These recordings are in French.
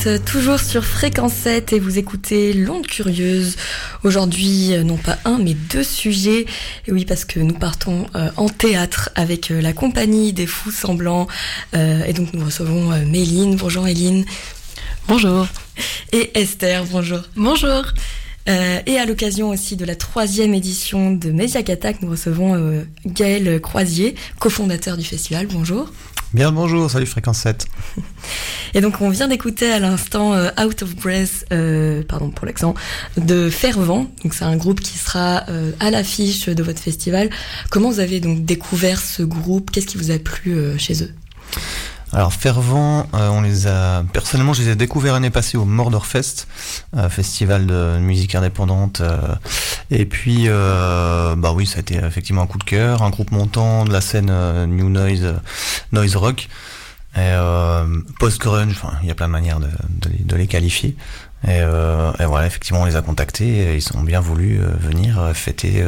Toujours sur Fréquence 7 et vous écoutez l'Onde Curieuse. Aujourd'hui, non pas un, mais deux sujets. Et oui, parce que nous partons en théâtre avec la compagnie des Fous Semblants. Et donc nous recevons Méline. Bonjour Méline. Bonjour. Et Esther, bonjour. Bonjour. Et à l'occasion aussi de la 3e édition de Médiac Attack, nous recevons Gaël Croisier, cofondateur du festival. Bonjour. Bien, bonjour, salut Fréquence 7. Et donc on vient d'écouter à l'instant Out of Breath, pardon pour l'accent, de Fervent. Donc c'est un groupe qui sera à l'affiche de votre festival. Comment vous avez donc découvert ce groupe ? Qu'est-ce qui vous a plu chez eux ? Alors Fervent, personnellement je les ai découverts l'année passée au Mordorfest, festival de musique indépendante, et puis oui, ça a été effectivement un coup de cœur, un groupe montant de la scène New Noise Rock, et post-grunge, enfin il y a plein de manières de les qualifier. Et voilà, effectivement on les a contactés et ils ont bien voulu venir fêter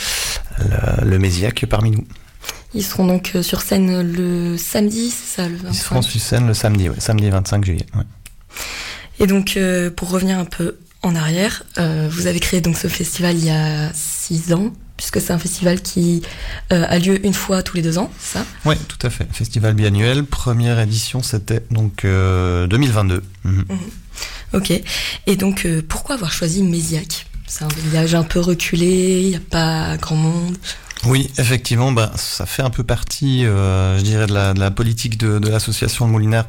le Mésiac parmi nous. Ils seront donc sur scène le samedi, c'est ça, le 25 ? Ils seront sur scène le samedi, ouais, samedi 25 juillet. Ouais. Et donc, pour revenir un peu en arrière, vous avez créé donc ce festival il y a 6 ans, puisque c'est un festival qui a lieu une fois tous les 2 ans, c'est ça ? Oui, tout à fait. Festival biannuel, première édition, c'était donc 2022. Mmh. Ok. Et donc, pourquoi avoir choisi Mésiac ? C'est un village un peu reculé, il n'y a pas grand monde. Oui, effectivement, ça fait un peu partie, je dirais, de la politique de l'association de Moulinaire,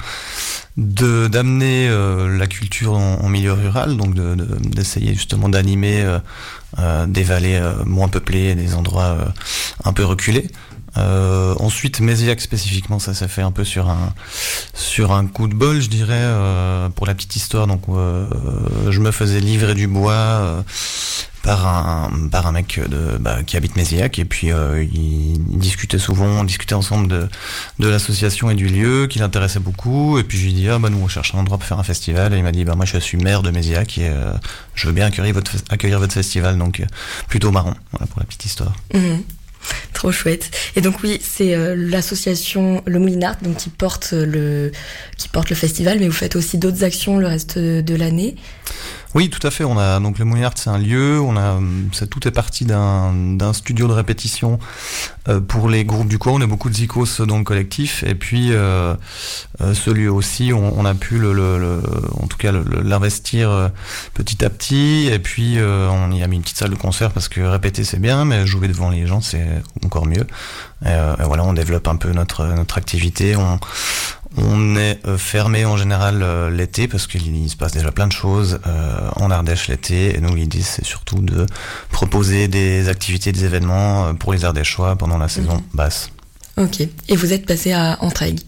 d'amener la culture en milieu rural, donc d'essayer justement d'animer des vallées moins peuplées, des endroits un peu reculés. Ensuite, Mésiac spécifiquement, ça s'est fait un peu sur un coup de bol, je dirais, pour la petite histoire. Donc, je me faisais livrer du bois par un mec qui habite Mésiac, et puis il discutait souvent, on discutait ensemble de l'association et du lieu qui l'intéressait beaucoup, et puis je lui dis nous on cherche un endroit pour faire un festival, et il m'a dit moi je suis maire de Mésiac et je veux bien accueillir votre festival, donc plutôt marrant, voilà pour la petite histoire. Mmh. Trop chouette. Et donc oui, c'est l'association Le Moulinard donc qui porte le festival, mais vous faites aussi d'autres actions le reste de l'année. Oui, tout à fait. On a donc le Moulinard, c'est un lieu. Tout est parti d'un studio de répétition pour les groupes du coin. On est beaucoup de zikos dans le collectif, et puis ce lieu aussi, on a pu en tout cas l'investir petit à petit. Et puis on y a mis une petite salle de concert parce que répéter c'est bien, mais jouer devant les gens c'est encore mieux. Et voilà, on développe un peu notre activité. On est fermé en général l'été parce qu'il se passe déjà plein de choses en Ardèche l'été, et nous l'idée c'est surtout de proposer des activités, des événements pour les Ardéchois pendant la saison basse. Ok. Et vous êtes basé à Entraigues.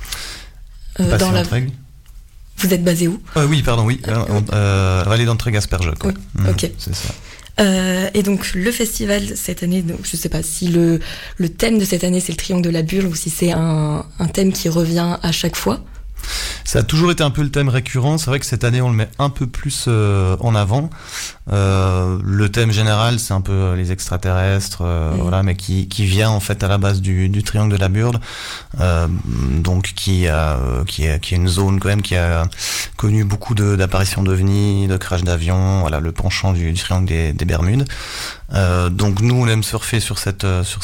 Entraigues. Vous êtes basé où ? Oui, pardon, oui. Vallée d'Entraigues-Asperges. Oui. Ok. C'est ça. Et donc le festival cette année, donc je sais pas si le thème de cette année c'est le triangle de la Burle ou si c'est un thème qui revient à chaque fois. Ça a toujours été un peu le thème récurrent. C'est vrai que cette année on le met un peu plus en avant. Le thème général c'est un peu les extraterrestres, voilà, mais qui vient en fait à la base du triangle de la Burle, donc qui est une zone quand même qui a connu beaucoup d'apparitions d'ovnis, de crash d'avions, voilà, le penchant du triangle des Bermudes. Donc nous on aime surfer sur cette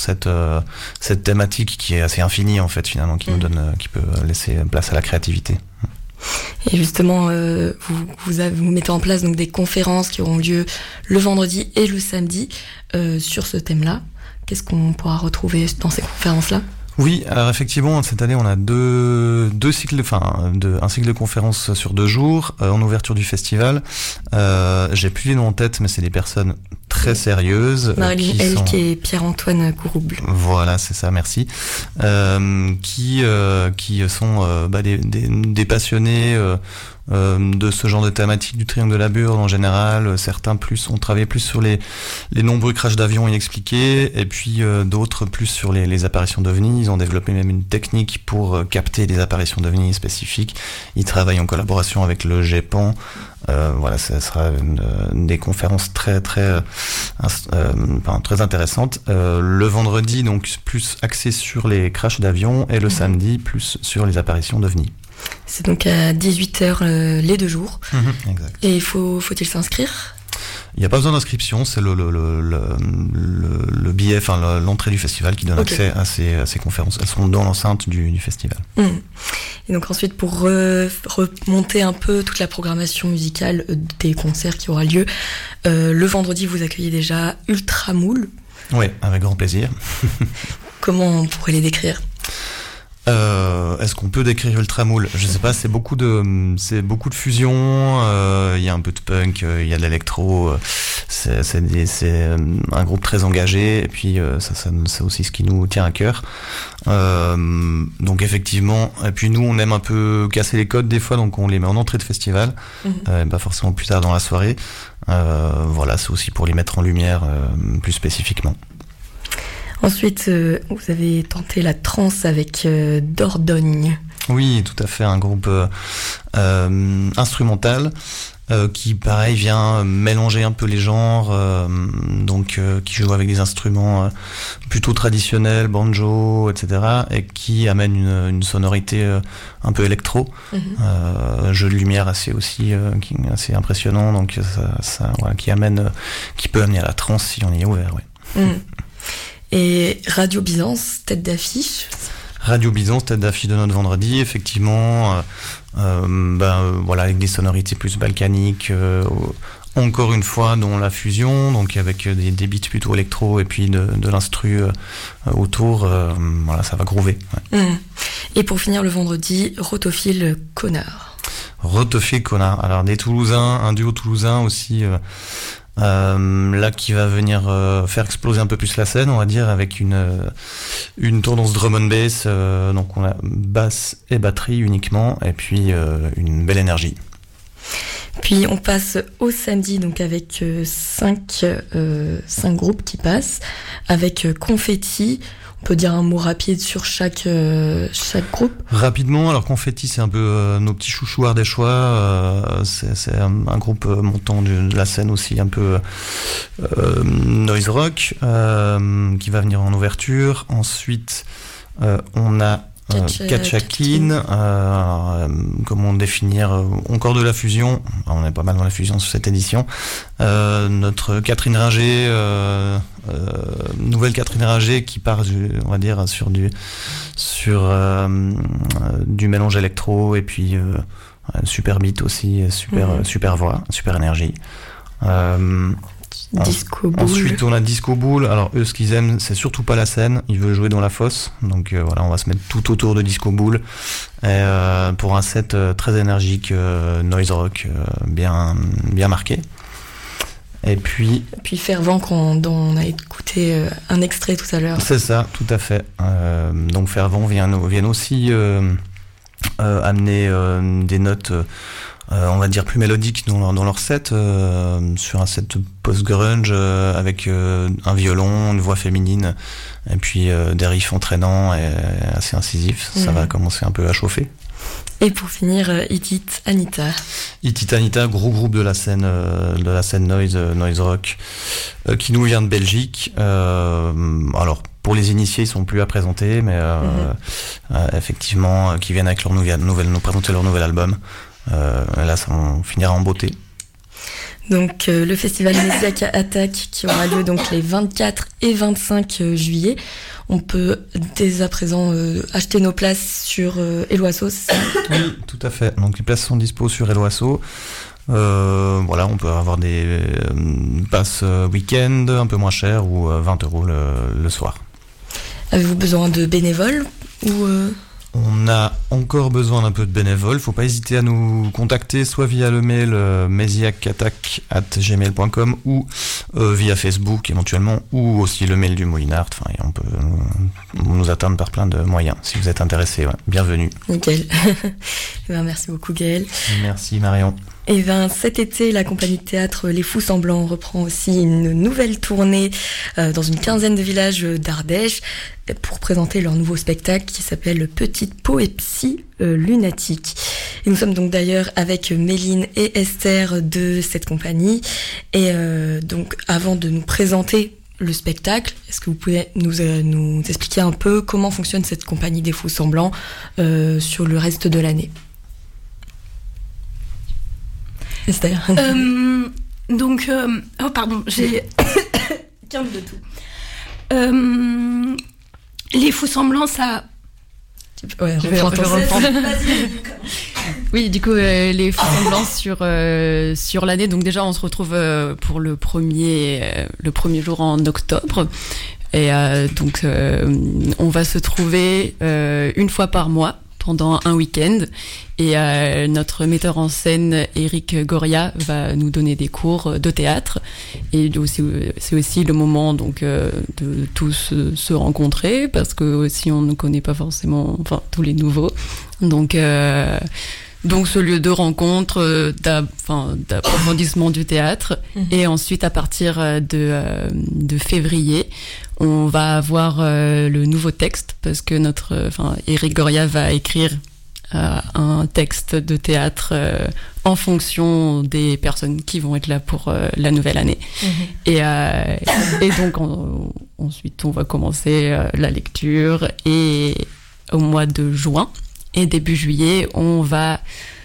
thématique qui est assez infinie en fait finalement, qui nous donne, qui peut laisser place à la créativité. Et justement, vous mettez en place donc des conférences qui auront lieu le vendredi et le samedi sur ce thème-là. Qu'est-ce qu'on pourra retrouver dans ces conférences-là ? Oui, alors effectivement, cette année, on a un cycle de conférences sur 2 jours en ouverture du festival. J'ai plus les noms en tête, mais c'est des personnes très sérieuses. Marilyn Elk et Pierre-Antoine Courouble. Voilà, c'est ça, merci. Qui sont des passionnés de ce genre de thématique du triangle de la Burle en général. Certains ont travaillé plus sur les nombreux crashs d'avions inexpliqués, et puis d'autres plus sur les apparitions d'ovnis. Ils ont développé même une technique pour capter les apparitions d'ovnis spécifiques. Ils travaillent en collaboration avec le GEPAN. Voilà, ça sera des conférences très intéressantes. Le vendredi, donc plus axé sur les crashs d'avions, et le samedi plus sur les apparitions d'ovnis. C'est donc à 18h les 2 jours. Exact. Et faut-il s'inscrire ? Il n'y a pas besoin d'inscription, c'est le billet, enfin l'entrée du festival qui donne accès à ces conférences. Elles sont dans l'enceinte du festival. Et donc ensuite, pour remonter un peu toute la programmation musicale des concerts qui aura lieu, le vendredi, vous accueillez déjà Ultramoule. Oui, avec grand plaisir. Comment on pourrait les décrire ? Est-ce qu'on peut décrire Ultramoule ? Je sais pas, c'est beaucoup de fusion. Il y a un peu de punk, il y a de l'électro. C'est un groupe très engagé. Et puis c'est aussi ce qui nous tient à cœur. Donc effectivement. Et puis nous, on aime un peu casser les codes des fois, donc on les met en entrée de festival, pas forcément plus tard dans la soirée. Voilà, c'est aussi pour les mettre en lumière plus spécifiquement. Ensuite, vous avez tenté la trance avec Dordogne. Oui, tout à fait, un groupe instrumental qui, pareil, vient mélanger un peu les genres, qui joue avec des instruments plutôt traditionnels, banjo, etc., et qui amène une sonorité un peu électro, jeu de lumière assez impressionnant, donc qui peut amener à la trance si on y est ouvert. Ouais. Et Radio Byzance, tête d'affiche. Radio Byzance, tête d'affiche de notre vendredi, effectivement, avec des sonorités plus balkaniques, encore une fois, dont la fusion, donc avec des beats plutôt électro et puis de l'instru autour, ça va groover. Ouais. Et pour finir le vendredi, Rotophile Connard. Rotophile Connard, alors des Toulousains, un duo toulousain aussi... là qui va venir faire exploser un peu plus la scène, on va dire, avec une tendance drum and bass, donc on a basse et batterie uniquement, et puis une belle énergie. Puis on passe au samedi, donc avec 5 groupes qui passent, avec Confetti. On peut dire un mot rapide sur chaque groupe. Rapidement, alors Confetti, c'est un peu nos petits chouchous ardéchois. C'est un groupe montant de la scène aussi, un peu noise rock, qui va venir en ouverture. Ensuite, on a Katchakin, comment définir, encore de la fusion, on est pas mal dans la fusion sur cette édition, notre Catherine Ringer, nouvelle Catherine Ringer qui part on va dire sur du mélange électro et puis super beat aussi, super voix, super énergie. Disco Boule. Ensuite, on a Disco Boule. Alors, eux, ce qu'ils aiment, c'est surtout pas la scène. Ils veulent jouer dans la fosse. Donc, on va se mettre tout autour de Disco Boule. Pour un set très énergique, noise rock, bien marqué. Et puis Fervent, dont on a écouté un extrait tout à l'heure. C'est ça, tout à fait. Donc, Fervent viennent aussi amener des notes... on va dire plus mélodiques dans leur set, sur un set post-grunge avec un violon, une voix féminine et puis des riffs entraînants et assez incisifs. Ça va commencer un peu à chauffer. Et pour finir, It Anita. It Anita, gros groupe de la scène noise rock, qui nous vient de Belgique. Alors pour les initiés, ils sont plus à présenter, mais effectivement, qui viennent avec nous présenter leur nouvel album. Là, on finira en beauté. Donc le festival Mesiac Attack qui aura lieu donc les 24 et 25 juillet. On peut dès à présent acheter nos places sur Helloasso, c'est ça ? Oui, tout à fait. Donc les places sont dispo sur Helloasso. On peut avoir des passes week-end un peu moins chères ou 20 € le soir. Avez-vous besoin de bénévoles ou On a encore besoin d'un peu de bénévoles. Faut pas hésiter à nous contacter, soit via le mail mesiacattac@gmail.com ou via Facebook éventuellement, ou aussi le mail du Moulinard. Enfin, on peut nous atteindre par plein de moyens. Si vous êtes intéressé, bienvenue. Nickel. Merci beaucoup, Gaël. Merci, Marion. Et cet été, la compagnie de théâtre Les Fous Semblants reprend aussi une nouvelle tournée dans une quinzaine de villages d'Ardèche pour présenter leur nouveau spectacle qui s'appelle Petite Poésie lunatique. Et nous sommes donc d'ailleurs avec Méline et Esther de cette compagnie. Et donc avant de nous présenter le spectacle, est-ce que vous pouvez nous expliquer un peu comment fonctionne cette compagnie des Fous Semblants sur le reste de l'année ? Esther. Donc, oh pardon, j'ai qu'un de tout. Les fous semblants, ça... Ouais, je vais reprendre. Oui, du coup, les fous semblants sur l'année. Donc déjà, on se retrouve pour le premier jour en octobre. Et donc, on va se trouver une fois par mois pendant un week-end. Et notre metteur en scène, Eric Goria, va nous donner des cours de théâtre. Et c'est aussi le moment donc de tous se rencontrer, parce que aussi on ne connaît pas forcément, tous les nouveaux. Donc ce lieu de rencontre, d'approfondissement du théâtre. Et ensuite, à partir de février, on va avoir le nouveau texte, parce que Eric Goria va écrire un texte de théâtre en fonction des personnes qui vont être là pour la nouvelle année. Et donc ensuite on va commencer la lecture, et au mois de juin et début juillet on va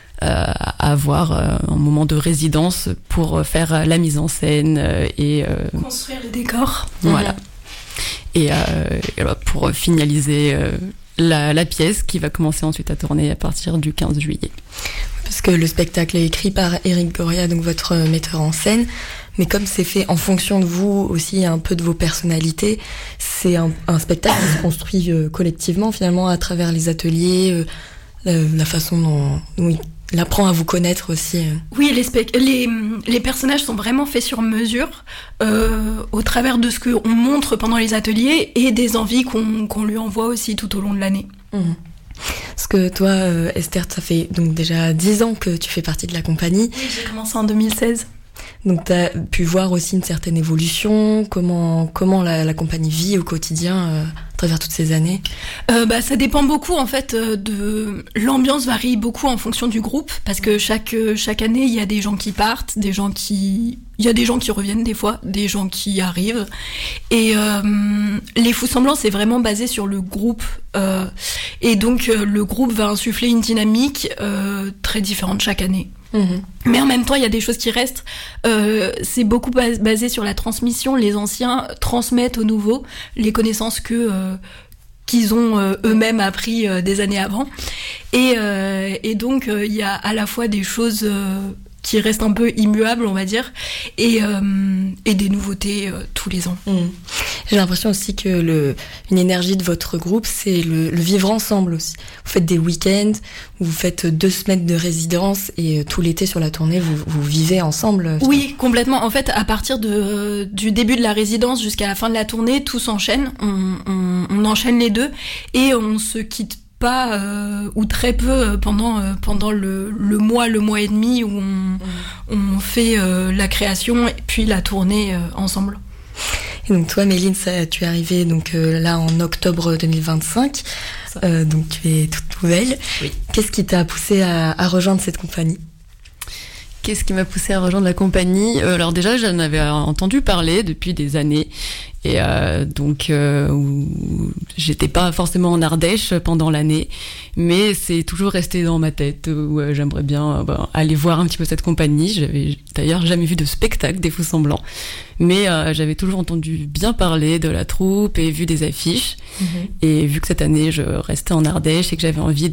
avoir un moment de résidence pour faire la mise en scène et construire les décors. Voilà. Et pour finaliser la pièce qui va commencer ensuite à tourner à partir du 15 juillet. Parce que le spectacle est écrit par Eric Goria, donc votre metteur en scène, mais comme c'est fait en fonction de vous aussi, un peu de vos personnalités, c'est un spectacle qui se construit collectivement finalement à travers les ateliers, la façon dont il apprend à vous connaître aussi. Oui, les personnages sont vraiment faits sur mesure au travers de ce qu'on montre pendant les ateliers et des envies qu'on lui envoie aussi tout au long de l'année. Parce que toi, Esther, ça fait donc déjà 10 ans que tu fais partie de la compagnie. Oui, j'ai commencé en 2016. Donc tu as pu voir aussi une certaine évolution, comment la compagnie vit au quotidien à travers toutes ces années. Ça dépend beaucoup en fait l'ambiance varie beaucoup en fonction du groupe, parce que chaque année il y a des gens qui partent, il y a des gens qui reviennent des fois, des gens qui arrivent, et les fous semblants c'est vraiment basé sur le groupe, et donc le groupe va insuffler une dynamique très différente chaque année. Mais en même temps il y a des choses qui restent, c'est beaucoup basé sur la transmission. Les anciens transmettent aux nouveaux les connaissances qu'ils ont eux-mêmes appris des années avant, et donc il y a à la fois des choses qui restent un peu immuables, on va dire, et des nouveautés tous les ans. J'ai l'impression aussi que une énergie de votre groupe, c'est le vivre ensemble aussi. Vous faites des week-ends, vous faites 2 semaines de résidence, et tout l'été sur la tournée, vous vivez ensemble. Oui, complètement. En fait, à partir du début de la résidence jusqu'à la fin de la tournée, tout s'enchaîne. On enchaîne les deux, et on se quitte pas ou très peu pendant le mois et demi où on fait la création et puis la tournée ensemble. Et donc toi, Méline, tu es arrivée donc là en octobre 2025, donc tu es toute nouvelle. Oui. Qu'est-ce qui t'a poussée à rejoindre cette compagnie ? Qu'est-ce qui m'a poussée à rejoindre la compagnie ? Alors déjà, j'en avais entendu parler depuis des années. Et donc, j'étais pas forcément en Ardèche pendant l'année, mais c'est toujours resté dans ma tête où j'aimerais bien aller voir un petit peu cette compagnie. J'avais d'ailleurs jamais vu de spectacle des Fous Semblants, mais j'avais toujours entendu bien parler de la troupe et vu des affiches. Et vu que cette année je restais en Ardèche et que j'avais envie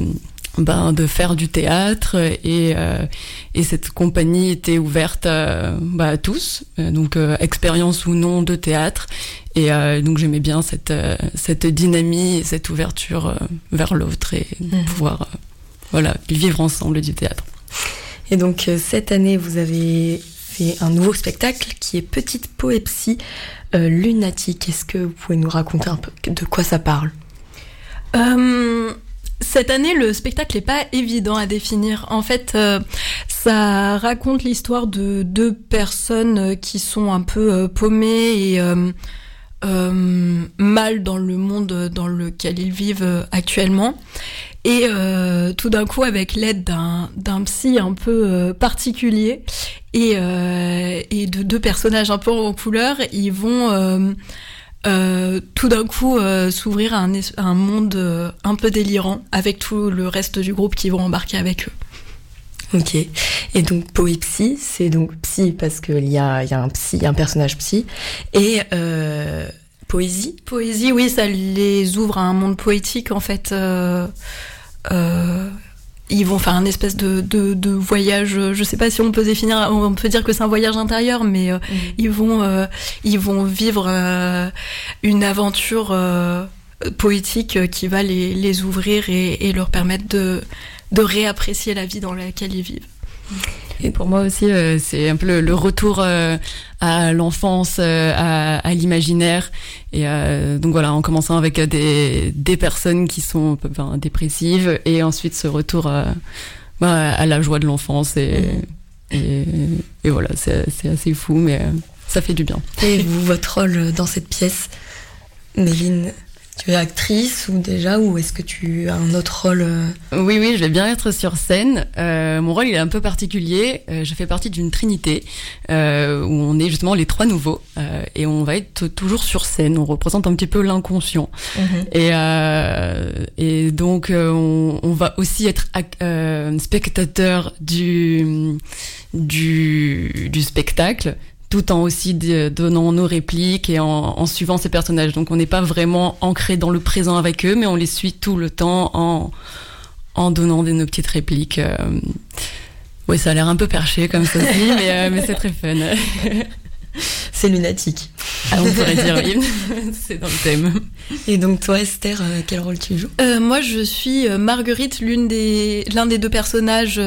de faire du théâtre, et cette compagnie était ouverte à tous, donc expérience ou non de théâtre, et donc j'aimais bien cette dynamique, cette ouverture vers l'autre, et pouvoir vivre ensemble du théâtre. Et donc cette année vous avez fait un nouveau spectacle qui est Petite Poépsie lunatique. Est-ce que vous pouvez nous raconter un peu de quoi ça parle ? Cette année, le spectacle n'est pas évident à définir. En fait, ça raconte l'histoire de 2 personnes qui sont un peu paumées et mal dans le monde dans lequel ils vivent actuellement. Et tout d'un coup, avec l'aide d'un psy un peu particulier et de 2 personnages un peu en couleur, ils vont tout d'un coup s'ouvrir à un monde un peu délirant, avec tout le reste du groupe qui vont embarquer avec eux. Ok. Et donc Poépsy, c'est donc psy parce qu'il y a un psy, un personnage psy. Et poésie. Poésie, oui, ça les ouvre à un monde poétique en fait. Ils vont faire un espèce de voyage. Je sais pas si on peut définir. On peut dire que c'est un voyage intérieur, mais ils vont vivre une aventure poétique qui va les ouvrir et leur permettre de réapprécier la vie dans laquelle ils vivent. Et pour moi aussi, c'est un peu le retour à l'enfance, à l'imaginaire. Et donc voilà, en commençant avec des personnes qui sont dépressives, et ensuite ce retour à la joie de l'enfance. Et voilà, c'est assez fou, mais ça fait du bien. Et vous, votre rôle dans cette pièce, Méline, tu es actrice ou est-ce que tu as un autre rôle? Oui, je vais bien être sur scène. Mon rôle, il est un peu particulier. Je fais partie d'une trinité où on est justement les trois nouveaux et on va être toujours sur scène. On représente un petit peu l'inconscient. Et donc on va aussi être spectateur du spectacle, tout en aussi donnant nos répliques et en suivant ces personnages. Donc on n'est pas vraiment ancré dans le présent avec eux, mais on les suit tout le temps en donnant nos petites répliques. Oui, ça a l'air un peu perché comme ça aussi, mais c'est très fun. C'est lunatique. On pourrait dire oui, c'est dans le thème. Et donc toi, Esther, quel rôle tu joues? Moi, je suis Marguerite, l'un des deux personnages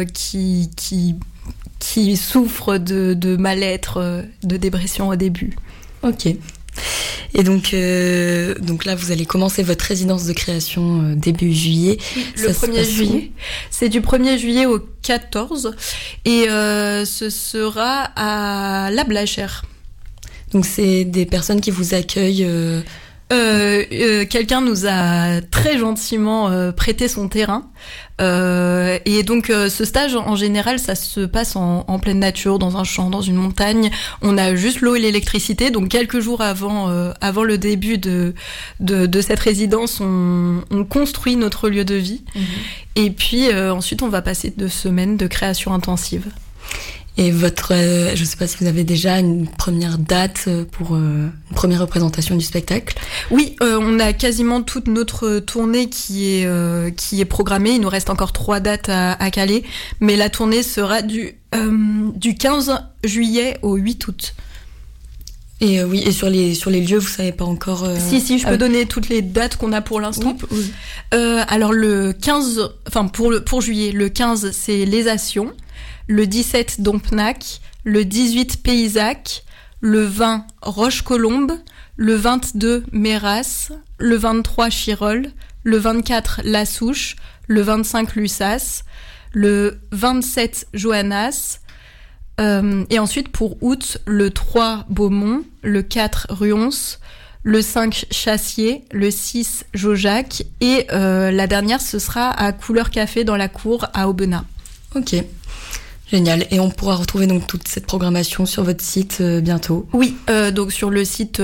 qui souffre de mal-être, de dépression au début. Ok. Et donc là, vous allez commencer votre résidence de création début juillet. Le 1er juillet. C'est du 1er juillet au 14. Et ce sera à La Blachère. Donc c'est des personnes qui vous accueillent... Quelqu'un nous a très gentiment prêté son terrain et donc ce stage en général ça se passe en pleine nature, dans un champ, dans une montagne. On a juste l'eau et l'électricité, donc quelques jours avant le début de cette résidence on construit notre lieu de vie et puis ensuite on va passer 2 semaines de création intensive. Et je sais pas si vous avez déjà une première date pour une première représentation du spectacle. Oui, on a quasiment toute notre tournée qui est programmée. Il nous reste encore 3 dates à caler, mais la tournée sera du 15 juillet au 8 août. Et oui, et sur les lieux, vous savez pas encore... Si, je peux donner toutes les dates qu'on a pour l'instant. Oui. Alors le 15, enfin pour juillet, le 15 c'est Les Assions. Le 17, Dompnac, le 18, Paysac, le 20, Roche-Colombe, le 22, Méras, le 23, Chirol, le 24, La Souche, le 25, Lussas, le 27, Joannas, et ensuite pour août, le 3, Beaumont, le 4, Ruons, le 5, Chassier, le 6, Jaujac, et la dernière, ce sera à Couleur Café dans la cour à Aubenas. Ok. Génial. Et on pourra retrouver donc toute cette programmation sur votre site bientôt. Oui, donc sur le site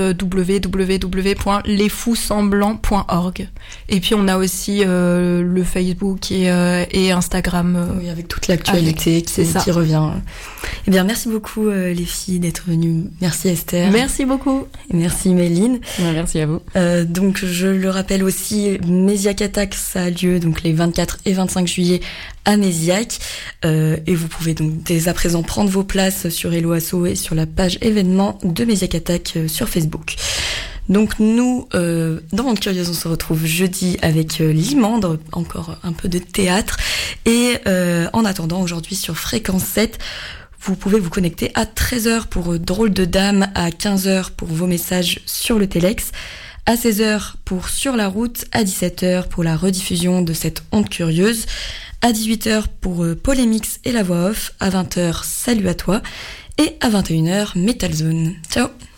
www.lesfoussemblants.org. Et puis on a aussi le Facebook et Instagram. Oui, avec toute l'actualité qui revient. Eh bien, merci beaucoup les filles d'être venues. Merci Esther. Merci beaucoup. Et merci Méline. Merci à vous. Donc je le rappelle aussi, Méziac Attack, ça a lieu donc les 24 et 25 juillet à Méziac. Et vous pouvez donc dès à présent prendre vos places sur Hello Asso et sur la page événements de Méziac Attack sur Facebook. Donc nous, dans Monde Curieuse, on se retrouve jeudi avec Limandre, encore un peu de théâtre. Et en attendant, aujourd'hui sur Fréquence 7, vous pouvez vous connecter à 13h pour Drôle de Dame, à 15h pour vos messages sur le Telex, à 16h pour Sur la route, à 17h pour la rediffusion de cette Onde Curieuse, à 18h pour Polémix et la voix off, à 20h Salut à toi, et à 21h Metal Zone. Ciao.